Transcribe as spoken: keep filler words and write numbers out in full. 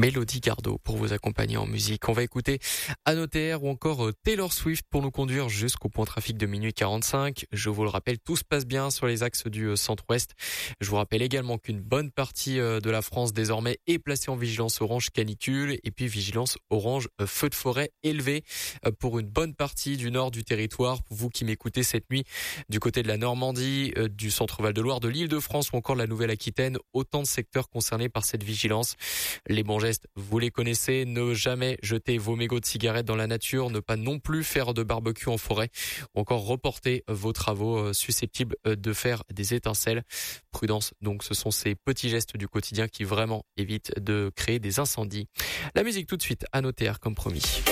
Mélodie Gardot pour vous accompagner en musique. On va écouter Anne ou encore Taylor Swift pour nous conduire jusqu'au point trafic de minuit quarante-cinq. Je vous le rappelle, tout se passe bien sur les axes du centre-ouest. Je vous rappelle également qu'une bonne partie de la France désormais est placée en vigilance orange canicule et puis vigilance orange feu de forêt élevé pour une bonne partie du nord du territoire. Pour vous qui m'écoutez cette nuit du côté de la Normandie, du centre Val-de-Loire, de l'Île-de-France ou encore de la Nouvelle-Aquitaine, autant de secteurs concernés par cette vigilance. Les bons gestes, vous les connaissez, ne jamais jeter vos mégots de cigarettes dans la nature, ne pas non plus faire de barbecue en forêt ou encore reporter vos travaux susceptibles de faire des étincelles. Prudence, donc ce sont ces petits gestes du quotidien qui vraiment évitent de créer des incendies. La musique tout de suite, à noter comme promis.